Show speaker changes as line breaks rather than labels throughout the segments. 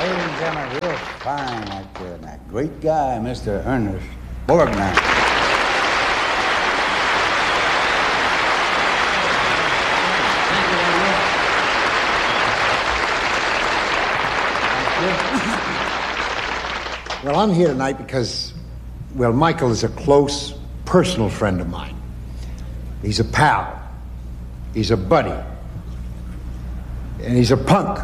Ladies and gentlemen, real fine actor and that great guy, Mr. Ernest Borgnine.
Well, I'm here tonight because, well, Michael is a close, personal friend of mine. He's a pal. He's a buddy. And he's a punk.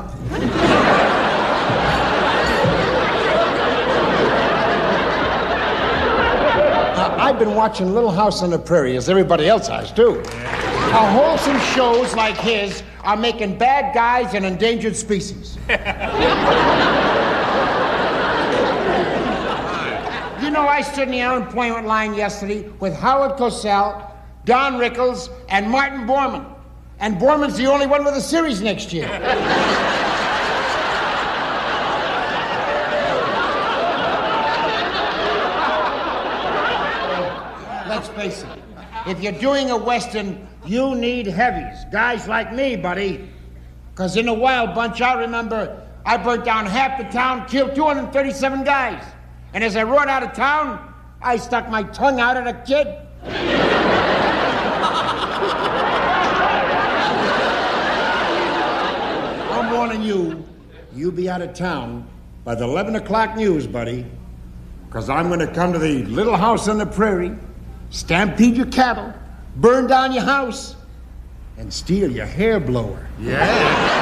I've been watching Little House on the Prairie, as everybody else has, too. Wholesome shows like his are making bad guys an endangered species. You know, I stood in the unemployment line yesterday with Howard Cosell, Don Rickles, and Martin Borman. And Borman's the only one with a series next year. Let's face it. If you're doing a Western, you need heavies. Guys like me, buddy. Because in the Wild Bunch, I remember I burnt down half the town, killed 237 guys. And as I rode out of town, I stuck my tongue out at a kid. I'm warning you, you'll be out of town by the 11 o'clock news, buddy. Because I'm going to come to the Little House on the Prairie, stampede your cattle, burn down your house, and steal your hair blower.
Yeah.